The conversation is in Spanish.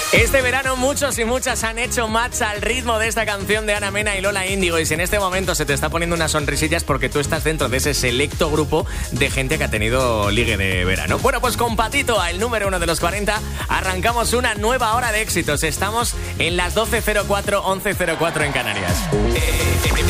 Este verano muchos y muchas han hecho match al ritmo de esta canción de Ana Mena y Lola Índigo. Y si en este momento se te está poniendo unas sonrisillas porque tú estás dentro de ese selecto grupo de gente que ha tenido ligue de verano. Bueno, pues con Patito, el número 1 de los 40, arrancamos una nueva hora de éxitos. Estamos en las 12:04, 11:04 en Canarias.